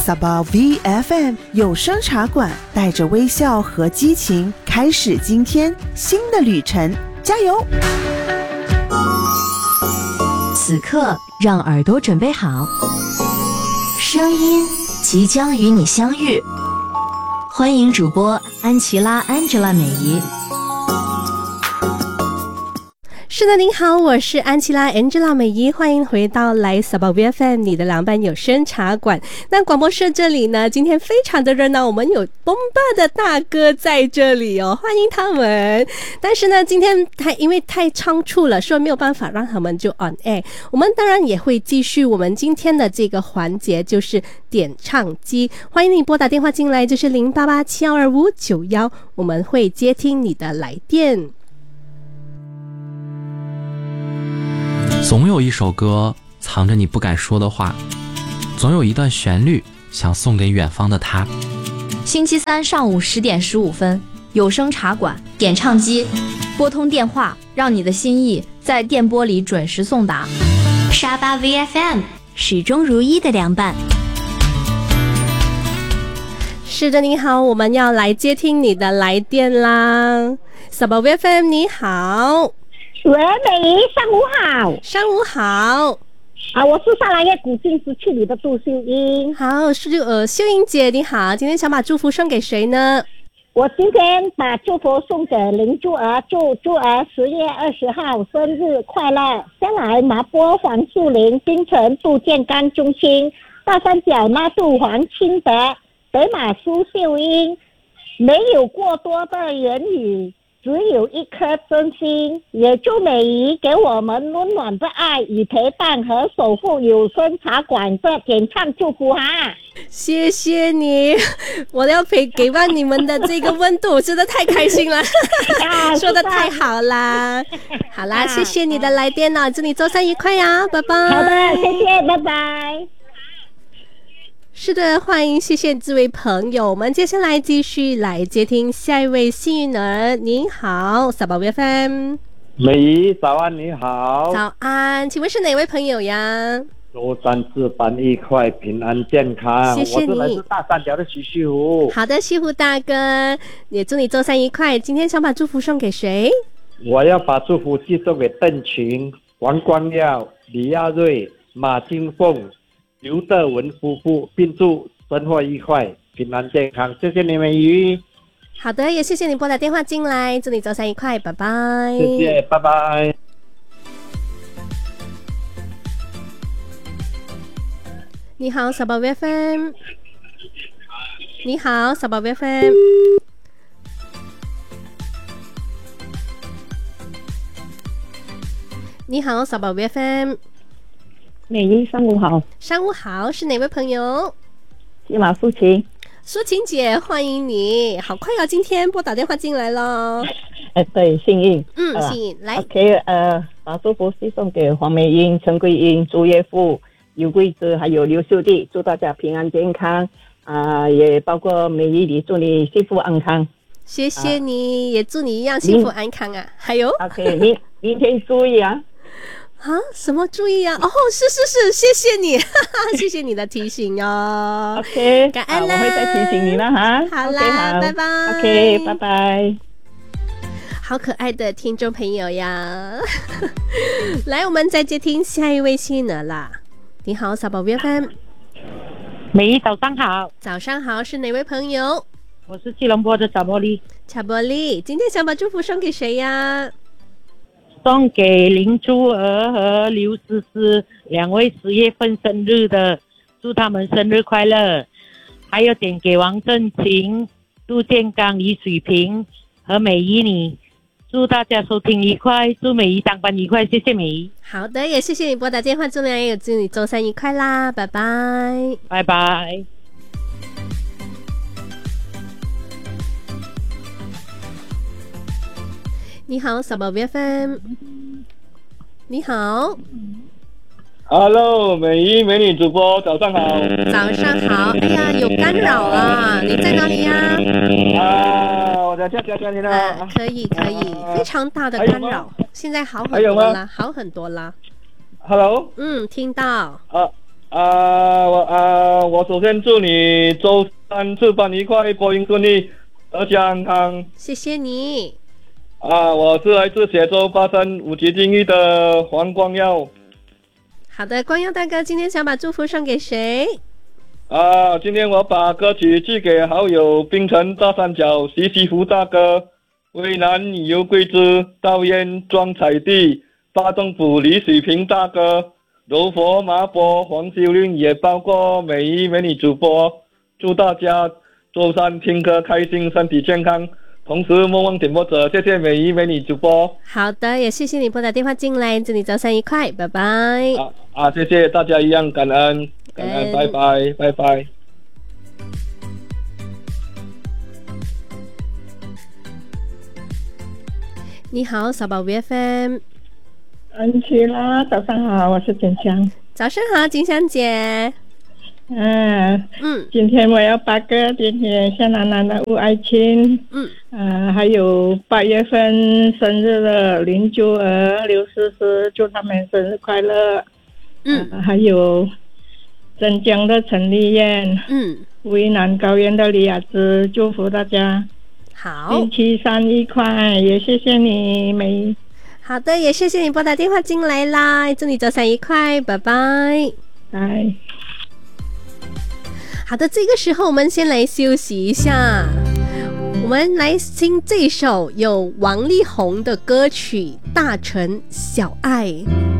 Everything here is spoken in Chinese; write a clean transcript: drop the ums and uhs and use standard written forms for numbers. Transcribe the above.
Sabah VFM 有声茶馆，带着微笑和激情，开始今天新的旅程，加油！ 此刻，让耳朵准备好，声音即将与你相遇。欢迎主播安琪拉 Angela 美仪。 是的，您好，我是安琪拉 Angela 美仪，欢迎回到来 Sabah VFM 你的凉拌有声茶馆。那广播社这里呢，今天非常的热闹，我们有bomba的大哥在这里哦，欢迎他们。但是呢，今天因为太仓促了，所以没有办法让他们就 on air。我们当然也会继续我们今天的这个环节，就是点唱机。欢迎你拨打电话进来，就是08872591，我们会接听你的来电。 总有一首歌藏着你不敢说的话，总有一段旋律想送给远方的他。 星期三上午10点15分，有声茶馆点唱机，拨通电话，让你的心意在电波里准时送达。沙巴 VFM 始终如一的凉拌。 是的，你好，我们要来接听你的来电啦。Sabah VFM 你好。 喂，美仪，上午好。 上午好。 我是萨拉耶古晋时区里的杜秀英。 好，秀英姐你好，今天想把祝福送给谁呢？ 我今天把祝福送给林珠儿，祝珠儿10月20号生日快乐。先来麻波黄树林、槟城杜建刚中心、大三角拉杜黄清德、北马苏秀英。没有过多的言语，只有一颗真心，也祝美仪给我们温暖的爱与陪伴和守护有声茶馆的点唱祝福哈。 谢谢你，我要给完你们的这个温度，真的太开心了，说的太好啦。好啦，谢谢你的来电哦，祝你周三愉快呀，拜拜。 好的，谢谢，拜拜。 是的，欢迎，谢谢这位朋友。我们接下来继续来接听下一位幸运儿。您好，Sabah VFM。 美仪，早安，你好。 早安，请问是哪位朋友呀？ 周三四班愉快，平安健康。 谢谢你。 我是来自大三角的徐旭湖。 好的，旭湖大哥，也祝你周三愉快。今天想把祝福送给谁？ 我要把祝福寄送给邓群、王光耀、李亚瑞、马金凤、刘德文夫妇，并祝生活愉快，平安健康。谢谢你们鱼。 好的，也谢谢你拨打电话进来，祝你周三愉快，拜拜。 谢谢，拜拜。 你好，Sabah VFM。你好，Sabah VFM。你好，Sabah VFM。 美仪，上午好。 上午好，是哪位朋友？ 西马苏晴。 苏晴姐，欢迎你，好快哦，今天拨打电话进来了。 对，幸运。 幸运，来。 OK， 把祝福寄送给黄美英、陈桂英、朱岳父、尤桂枝还有刘秀娣，祝大家平安健康。也包括美仪你，祝你幸福安康。 谢谢你，也祝你一样幸福安康啊。还有 OK， 明天注意啊。 什么注意啊？哦，是，谢谢你，谢谢你的提醒哦。 OK， 感恩啦， 我会再提醒你了哈。 好啦， okay， 拜拜。 OK， 拜拜。 好可爱的听众朋友呀！来，我们再接听下一位幸运儿啦。你好，Sabah VFM。 美仪，早上好。 早上好，是哪位朋友？ 我是吉隆坡的查波利。 查波利，今天想把祝福送给谁呀？ 送给林珠儿和刘思思2位10月份生日的，祝他们生日快乐。还有点给王振琴、杜建刚、李水平和美仪你，祝大家收听愉快，祝美仪上班愉快，谢谢美仪。 好的，也谢谢你拨打电话进来，也祝你周三愉快啦，拜拜。 拜拜。 你好，Sabah VFM。你好。 Hello， 美仪美女主播，早上好。 早上好。哎呀，有干扰啊！你在哪里呀？ 我在家里呢。 可以，非常大的干扰。现在好很多啦，好很多啦。 Hello。 听到。 我首先祝你周三吃饭愉快，播音顺利，阖家安康。 谢谢你。 我是来自雪州835级境域的黄光耀。 好的，光耀大哥，今天想把祝福送给谁？ 今天我把歌曲寄给好友槟城大三角西西湖大哥、渭南油桂枝道堰庄彩地大东府李水平大哥、柔佛麻坡黄秀玲，也包括美一美女主播，祝大家周三听歌开心，身体健康。同时莫忘点播者，谢谢美一美女主播。 好的，也谢谢你拨打电话进来，祝你周三愉快，拜拜。 谢谢大家一样，感恩，拜拜，拜拜。 你好，小宝 VFM。 安琪拉，早上好，我是锦香。 早上好，锦香姐。 今天我要把歌点给向南南的吴爱卿，还有8月份生日的林珠儿、刘诗诗，祝他们生日快乐。还有镇江的陈丽燕，渭南高原的李雅芝，祝福大家。 好， 星期三愉快，也谢谢你美。 好的，也谢谢你拨打电话进来啦，祝你周三愉快，拜拜。 拜。 好的，这个时候我们先来休息一下，我们来听这首有王力宏的歌曲《大城小爱》。